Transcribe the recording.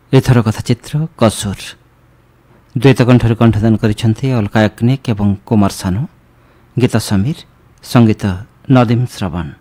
एथर कथाचित्र कसूर द्वैत कंठर कंठदान करिसेंती अलका याग्निक एवं कुमार सानू। गीत समीर, संगीत नदीम श्रवण।